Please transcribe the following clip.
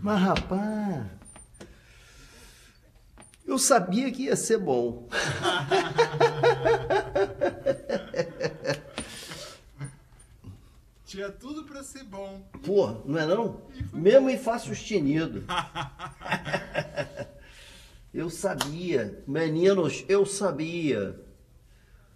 Mas, rapaz, eu sabia que ia ser bom. Tinha tudo pra ser bom. Pô, não é não? Mesmo em face sustenido. Eu sabia, meninos, eu sabia.